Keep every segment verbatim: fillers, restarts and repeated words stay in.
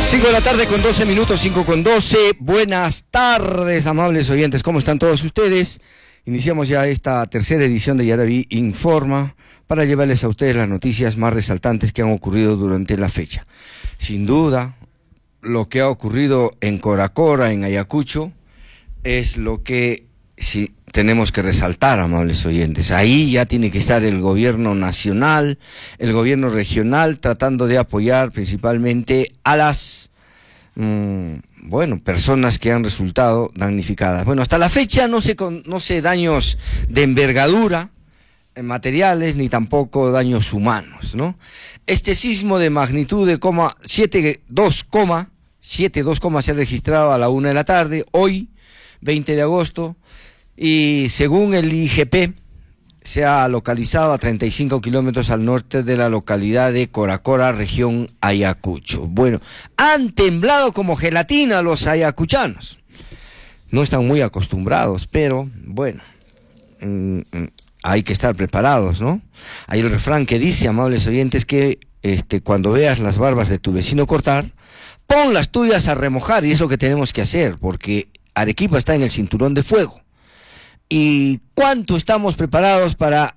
cinco de la tarde con doce minutos, cinco con doce. Buenas tardes, amables oyentes. ¿Cómo están todos ustedes? Iniciamos ya esta tercera edición de Yaraví Informa para llevarles a ustedes las noticias más resaltantes que han ocurrido durante la fecha. Sin duda, lo que ha ocurrido en Coracora, en Ayacucho, es lo que sí tenemos que resaltar, amables oyentes. Ahí ya tiene que estar el gobierno nacional, el gobierno regional, tratando de apoyar principalmente a las, mmm, bueno, personas que han resultado damnificadas. Bueno, hasta la fecha no se, con, no se daños de envergadura en materiales, ni tampoco daños humanos, ¿no? Este sismo de magnitud de siete dos, siete dos, se ha registrado a la una de la tarde, hoy, veinte de agosto, y según el I G P, se ha localizado a treinta y cinco kilómetros al norte de la localidad de Coracora, región Ayacucho. Bueno, han temblado como gelatina los ayacuchanos. No están muy acostumbrados, pero bueno, mmm, hay que estar preparados, ¿no? Hay el refrán que dice, amables oyentes, que este, cuando veas las barbas de tu vecino cortar, pon las tuyas a remojar, y es lo que tenemos que hacer, porque Arequipa está en el cinturón de fuego. ¿Y cuánto estamos preparados para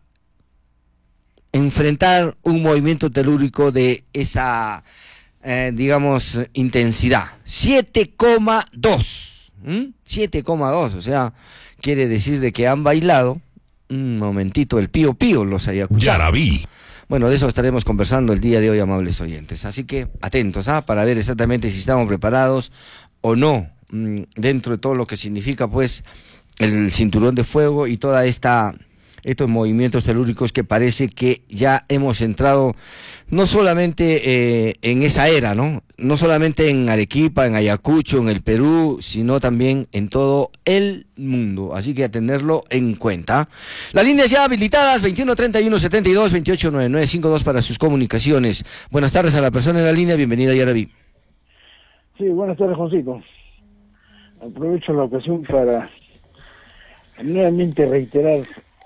enfrentar un movimiento telúrico de esa, eh, digamos, intensidad? siete coma dos. ¿Mm? siete coma dos, o sea, quiere decir de que han bailado un momentito el pío pío los ayacuchanos. Yaraví. Bueno, de eso estaremos conversando el día de hoy, amables oyentes. Así que atentos, ¿ah? Para ver exactamente si estamos preparados o no, mmm, dentro de todo lo que significa, pues, el cinturón de fuego y toda esta estos movimientos telúricos que parece que ya hemos entrado no solamente eh, en esa era, ¿no? No solamente en Arequipa, en Ayacucho, en el Perú, sino también en todo el mundo. Así que a tenerlo en cuenta. Las líneas ya habilitadas, veintiuno treinta y uno setenta y dos, veintiocho noventa y nueve cincuenta y dos para sus comunicaciones. Buenas tardes a la persona en la línea, bienvenida a Yaraví. Sí, buenas tardes, Joncito. Aprovecho la ocasión para nuevamente reiterar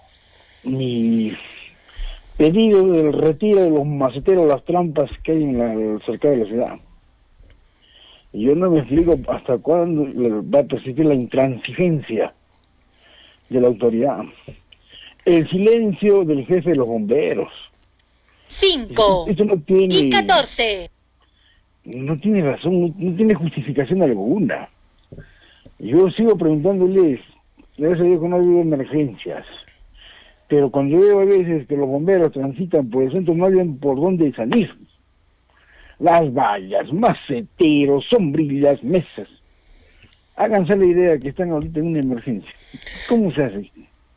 mi pedido del retiro de los maceteros, las trampas que hay en la, cerca de la ciudad. Yo no me explico hasta cuándo va a persistir la intransigencia de la autoridad. El silencio del jefe de los bomberos. Cinco esto, esto no tiene, y catorce. No tiene razón, no, no tiene justificación alguna. Yo sigo preguntándoles, gracias a Dios que no ha habido emergencias, pero cuando veo a veces que los bomberos transitan por el centro no hayan por dónde salir. Las vallas, maceteros, sombrillas, mesas. Háganse la idea que están ahorita en una emergencia. ¿Cómo se hace?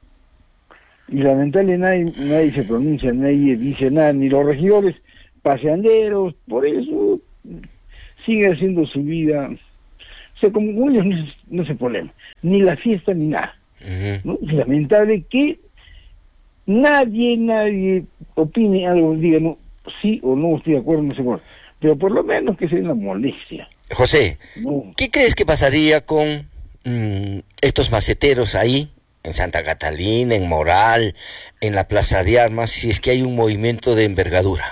Y lamentablemente nadie, nadie se pronuncia, nadie dice nada, ni los regidores paseanderos, por eso sigue haciendo su vida. O sea, como ellos no, no se problema, ni la fiesta ni nada. Uh-huh. ¿No? Es lamentable que nadie, nadie opine algo, diga no, sí o no estoy de acuerdo, no sé cuál, pero por lo menos que sea una molestia. José, no. ¿Qué crees que pasaría con mmm, estos maceteros ahí, en Santa Catalina, en Moral, en la Plaza de Armas, si es que hay un movimiento de envergadura?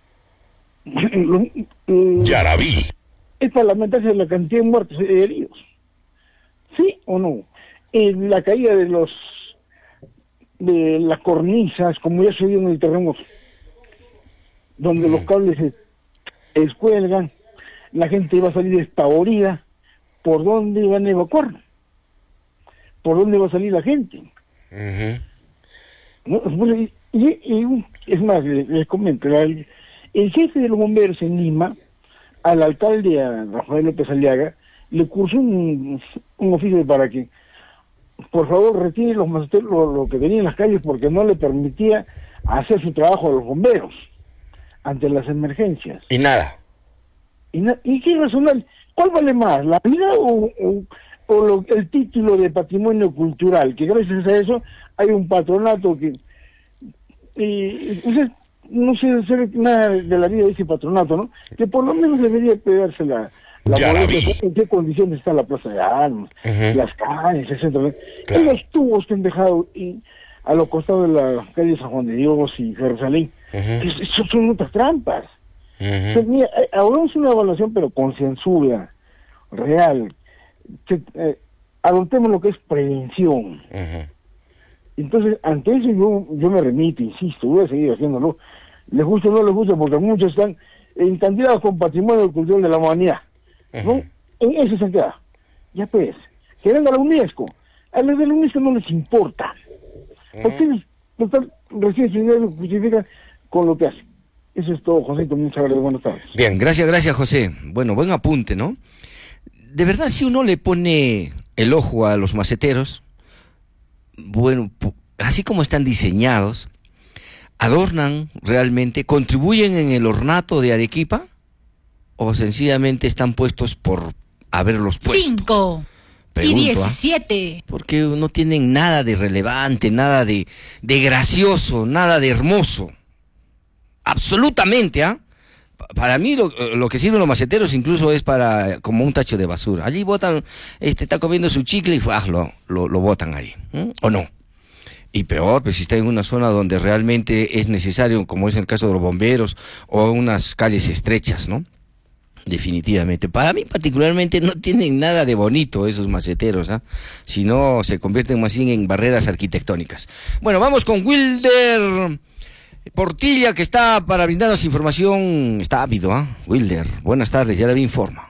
Yaraví. Es para lamentarse de la cantidad de muertos y heridos. ¿Sí o no? En la caída de los de las cornisas, como ya se vio en el terremoto, donde mm. los cables se descuelgan, la gente va a salir despavorida. ¿Por dónde van a evacuar? ¿Por dónde va a salir la gente? Uh-huh. ¿No? Y, y, y, es más, les, les comento, el, el jefe de los bomberos en Lima, al alcalde, a Rafael López Aliaga, le cursó un, un oficio para que, por favor, retire los maceteros, lo, lo que venía en las calles, porque no le permitía hacer su trabajo a los bomberos ante las emergencias. Y nada. ¿Y, na ¿y qué razonable? ¿Cuál vale más, la vida o, o, o lo, el título de patrimonio cultural? Que gracias a eso hay un patronato que... Eh, usted, no sé hacer nada de la vida de ese patronato, ¿no? Que por lo menos debería pegarse la, la molestia, en qué condiciones está la Plaza de Armas, uh-huh. las calles, etcétera. Claro. Y los tubos que han dejado y, a los costados de la calle San Juan de Dios y Jerusalén, uh-huh. que son, son otras trampas. Uh-huh. Pues mira, hagamos una evaluación, pero concienzuda, real. Que, eh, adoptemos lo que es prevención. Uh-huh. Entonces, ante eso yo, yo me remito, insisto, voy a seguir haciéndolo. Les gusta o no les gusta, porque muchos están encandilados con patrimonio cultural de la humanidad. ¿No? Uh-huh. En eso se han quedado. Ya pues, que venga la UNESCO. A los de la UNESCO no les importa. Uh-huh. Porque total, recién se justifican con lo que hacen. Eso es todo, José. Muchas gracias. Buenas tardes. Bien, gracias, gracias, José. Bueno, buen apunte, ¿no? De verdad, si uno le pone el ojo a los maceteros, bueno, así como están diseñados, adornan realmente, contribuyen en el ornato de Arequipa, o sencillamente están puestos por haberlos puesto. Cinco. Pregunto, y diecisiete. ¿ah? Porque no tienen nada de relevante, nada de, de gracioso, nada de hermoso. Absolutamente, ¿ah? Para mí lo, lo que sirven los maceteros incluso es para como un tacho de basura. Allí botan, este, está comiendo su chicle y ah, lo, lo, lo botan ahí, ¿eh? ¿O no? Y peor, pues si está en una zona donde realmente es necesario, como es el caso de los bomberos, o unas calles estrechas, ¿no? Definitivamente. Para mí particularmente no tienen nada de bonito esos maceteros, ¿ah? Si no, se convierten más bien en barreras arquitectónicas. Bueno, vamos con Wilder Portilla, que está para brindarnos información. Está ávido, ¿ah? Wilder, buenas tardes, Yaraví informa.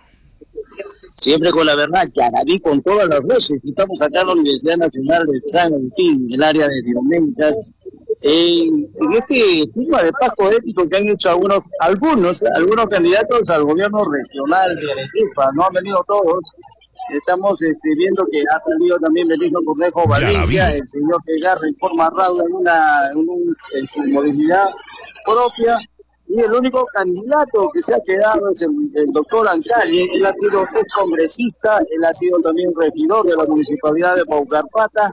Siempre con la verdad, Yaraví con todas las voces. Estamos acá en la Universidad Nacional de San Agustín, en el área de biomédicas. En, en este clima de pacto ético que han hecho algunos, algunos, algunos candidatos al gobierno regional de Arequipa, no han venido todos. Estamos este, viendo que ha salido también Benigno Cornejo Valencia, el señor Pegar en forma rauda en una en, un, en su movilidad propia, y el único candidato que se ha quedado es el, el doctor Ancalle. Él ha sido ex congresista, él ha sido también regidor de la municipalidad de Paucarpata,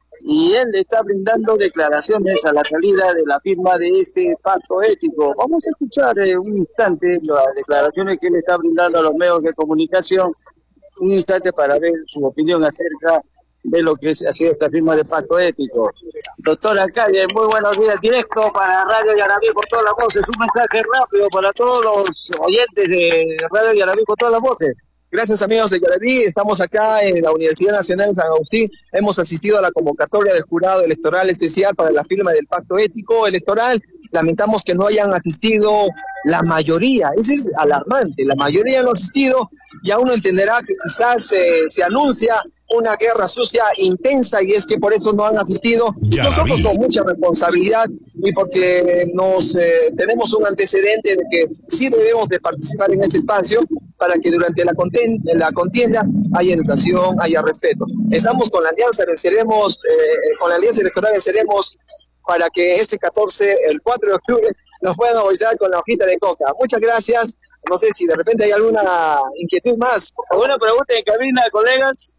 y él le está brindando declaraciones a la salida de la firma de este pacto ético. Vamos a escuchar eh, un instante las declaraciones que él está brindando a los medios de comunicación, un instante para ver su opinión acerca de lo que ha sido esta firma de pacto ético. Doctora Calle, muy buenos días, directo para Radio Yaraví por todas las voces, un mensaje rápido para todos los oyentes de Radio Yaraví por todas las voces. Gracias, amigos de Yaraví, estamos acá en la Universidad Nacional de San Agustín, hemos asistido a la convocatoria del jurado electoral especial para la firma del pacto ético electoral. Lamentamos que no hayan asistido la mayoría, eso es alarmante, la mayoría no ha asistido, y aún no entenderá que quizás eh, se anuncia una guerra sucia intensa, y es que por eso no han asistido. Nosotros con mucha responsabilidad, y porque nos eh, tenemos un antecedente de que sí debemos de participar en este espacio para que durante la contienda, la contienda haya educación, haya respeto. Estamos con la alianza, venceremos, eh, con la alianza electoral venceremos para que este catorce, el cuatro de octubre, nos puedan apoyar con la hojita de coca. Muchas gracias. No sé si de repente hay alguna inquietud más. ¿Alguna pregunta en cabina, colegas?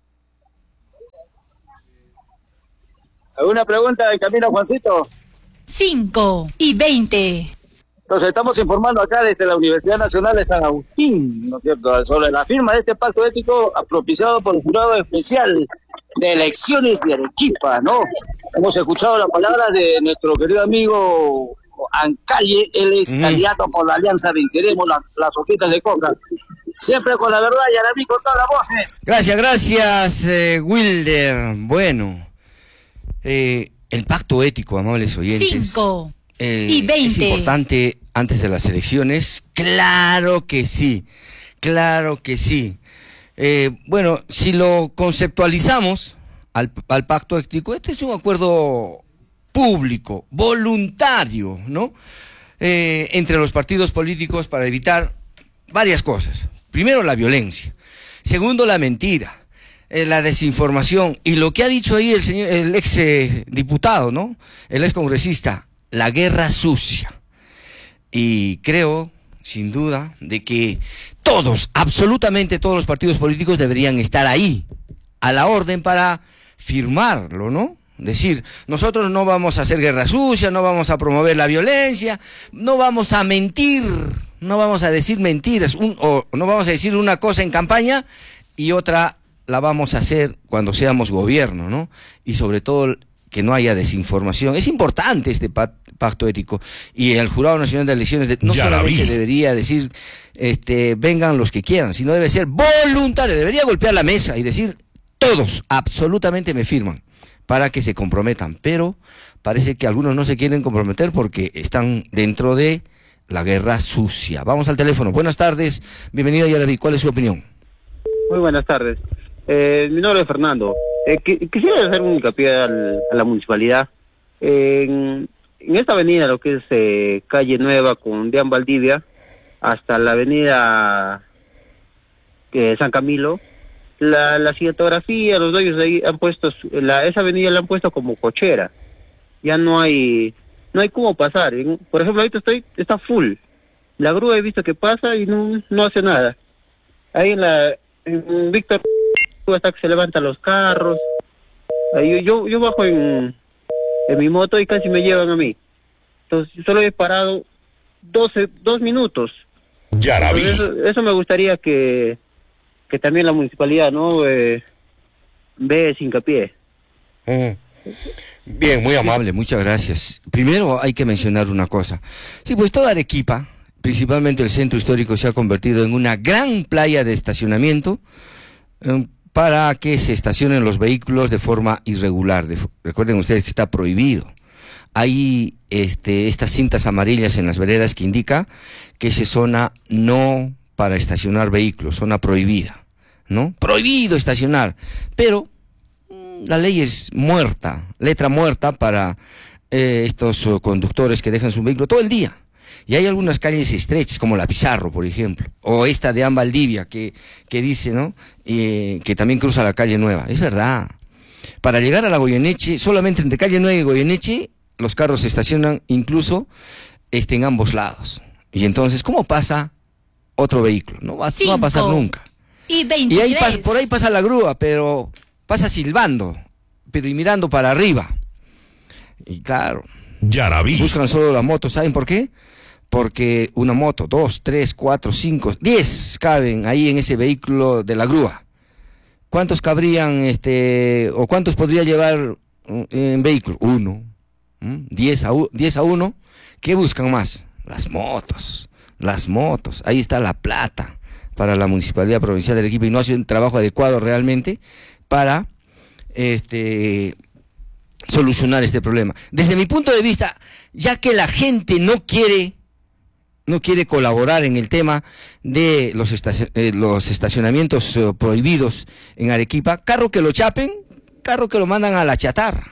¿Alguna pregunta en camino, Juancito? Cinco y veinte. Entonces estamos informando acá desde la Universidad Nacional de San Agustín, ¿no es cierto?, sobre la firma de este pacto ético propiciado por el Jurado Especial de Elecciones de Arequipa, ¿no? Hemos escuchado las palabras de nuestro querido amigo Ancalle, él es mm. candidato por la alianza Venceremos, la, las hojitas de coca. Siempre con la verdad, Yaraví, con todas las voces. Gracias, gracias, eh, Wilder. Bueno, eh, el pacto ético, amables oyentes. Cinco eh, y veinte. ¿Es importante antes de las elecciones? Claro que sí, claro que sí. Eh, bueno, si lo conceptualizamos al, al pacto ético, este es un acuerdo público, voluntario, ¿no? Eh, entre los partidos políticos para evitar varias cosas. Primero, la violencia. Segundo, la mentira, eh, la desinformación. Y lo que ha dicho ahí el señor, el ex eh, diputado, ¿no? El ex congresista, la guerra sucia. Y creo, sin duda, de que todos, absolutamente todos los partidos políticos deberían estar ahí, a la orden para firmarlo, ¿no? Decir, nosotros no vamos a hacer guerra sucia, no vamos a promover la violencia, no vamos a mentir, no vamos a decir mentiras, un, o no vamos a decir una cosa en campaña y otra la vamos a hacer cuando seamos gobierno, ¿no? Y sobre todo que no haya desinformación. Es importante este pacto ético, y el Jurado Nacional de Elecciones de, no solamente debería decir este, vengan los que quieran, sino debe ser voluntario, debería golpear la mesa y decir todos absolutamente me firman para que se comprometan, pero parece que algunos no se quieren comprometer porque están dentro de la guerra sucia. Vamos al teléfono. Buenas tardes, bienvenido a Yaraví, ¿cuál es su opinión? Muy buenas tardes. Eh, mi nombre es Fernando. Eh, qu quisiera hacer un hincapié al, a la municipalidad. Eh, en, en esta avenida, lo que es eh, Calle Nueva con Deán Valdivia, hasta la avenida eh, San Camilo, la, la cinematografía, los dueños de ahí han puesto, la, esa avenida la han puesto como cochera. Ya no hay, no hay cómo pasar. En, por ejemplo, ahorita estoy, está full. La grúa he visto que pasa y no, no hace nada. Ahí en la, en Víctor, hasta que se levantan los carros. Ahí yo, yo bajo en, en mi moto y casi me llevan a mí. Entonces solo he parado doce, dos minutos. Ya la vi. Eso, eso me gustaría que, que también la municipalidad, ¿no? Eh, ve ese hincapié. Mm. Bien, muy amable, muchas gracias. Primero hay que mencionar una cosa. Sí, pues toda Arequipa, principalmente el centro histórico, se ha convertido en una gran playa de estacionamiento eh, para que se estacionen los vehículos de forma irregular. De, recuerden ustedes que está prohibido. Hay este, estas cintas amarillas en las veredas que indica que esa zona no para estacionar vehículos, zona prohibida, ¿no? Prohibido estacionar, pero la ley es muerta, letra muerta para eh, estos uh, conductores que dejan su vehículo todo el día. Y hay algunas calles estrechas, como la Pizarro, por ejemplo, o esta de Deán Valdivia, que, que dice, ¿no? Eh, que también cruza la calle Nueva. Es verdad. Para llegar a la Goyeneche, solamente entre calle Nueva y Goyeneche, los carros se estacionan incluso este, en ambos lados. Y entonces, ¿cómo pasa otro vehículo? No va, no va a pasar nunca. Y veintitrés. Y ahí pasa, por ahí pasa la grúa, pero pasa silbando, pero y mirando para arriba. Y claro, ya la vi. Buscan solo la moto, ¿saben por qué? Porque una moto, dos, tres, cuatro, cinco, diez caben ahí en ese vehículo de la grúa. ¿Cuántos cabrían, este, o cuántos podría llevar en vehículo? Uno, ¿Mm? diez a, diez a uno. ¿Qué buscan más? Las motos, las motos. Ahí está la plata para la Municipalidad Provincial de Arequipa y no hace un trabajo adecuado realmente para este, solucionar este problema. Desde mi punto de vista, ya que la gente no quiere, no quiere colaborar en el tema de los, estaci eh, los estacionamientos eh, prohibidos en Arequipa, carro que lo chapen, carro que lo mandan a la chatarra.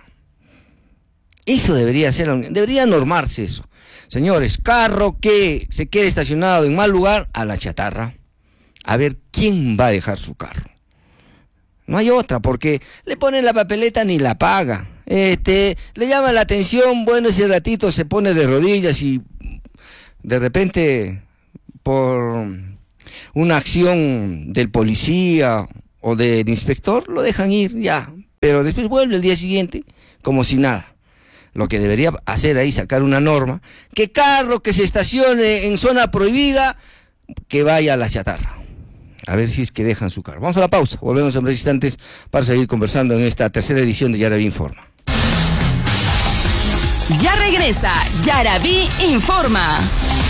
Eso debería ser, debería normarse eso. Señores, carro que se quede estacionado en mal lugar, a la chatarra. A ver, ¿quién va a dejar su carro? No hay otra, porque le ponen la papeleta ni la paga. Este, le llama la atención, bueno, ese ratito se pone de rodillas y de repente por una acción del policía o del inspector lo dejan ir ya, pero después vuelve el día siguiente como si nada. Lo que debería hacer ahí, sacar una norma, que carro que se estacione en zona prohibida, que vaya a la chatarra. A ver si es que dejan su carro. Vamos a la pausa, volvemos en breves instantes para seguir conversando en esta tercera edición de Yaraví Informa. Ya regresa Yaraví Informa.